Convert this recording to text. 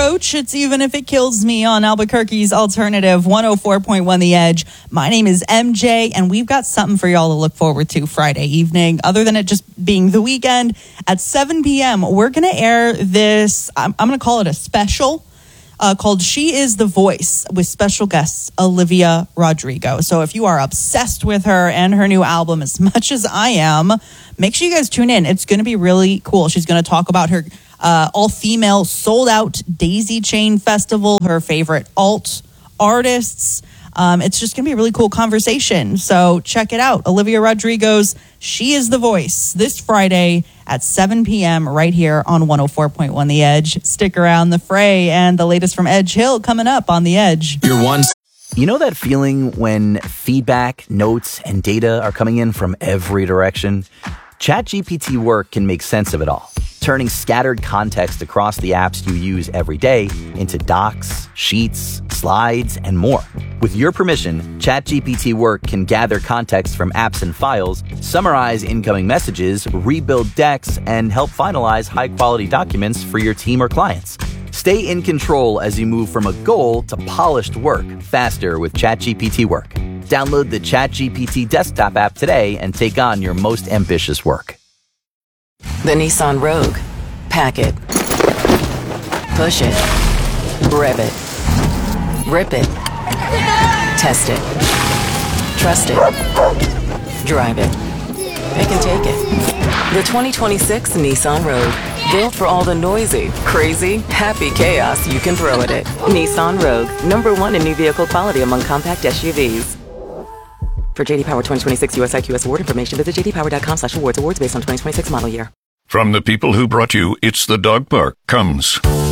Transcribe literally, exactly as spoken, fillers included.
approach. It's Even If It Kills Me on Albuquerque's Alternative one oh four point one The Edge. My name is M J, and we've got something for y'all to look forward to Friday evening. Other than it just being the weekend, at seven p.m., we're going to air this, I'm, I'm going to call it a special, uh, called She Is the Voice, with special guest Olivia Rodrigo. So if you are obsessed with her and her new album as much as I am, make sure you guys tune in. It's going to be really cool. She's going to talk about her uh, all-female sold-out Daisy Chain Festival, her favorite alt artists. Um, it's just going to be a really cool conversation. So check it out. Olivia Rodrigo's She Is the Voice this Friday at seven p.m. right here on one oh four point one The Edge. Stick around. The Fray and the latest from Edge Hill coming up on The Edge. Your one. You know that feeling when feedback, notes, and data are coming in from every direction? ChatGPT Work can make sense of it all, turning scattered context across the apps you use every day into docs, sheets, slides, and more. With your permission, ChatGPT Work can gather context from apps and files, summarize incoming messages, rebuild decks, and help finalize high-quality documents for your team or clients. Stay in control as you move from a goal to polished work faster with ChatGPT Work. Download the ChatGPT desktop app today and take on your most ambitious work. The Nissan Rogue. Pack it. Push it. Rev it. Rip it. Test it. Trust it. Drive it. It can take it. The twenty twenty-six Nissan Rogue. Built for all the noisy, crazy, happy chaos you can throw at it. Nissan Rogue. Number one in new vehicle quality among compact S U Vs. For J D Power twenty twenty-six U S I Q S award information, visit j d power dot com slash awards. Awards based on twenty twenty-six model year. From the people who brought you It's the Dog Park comes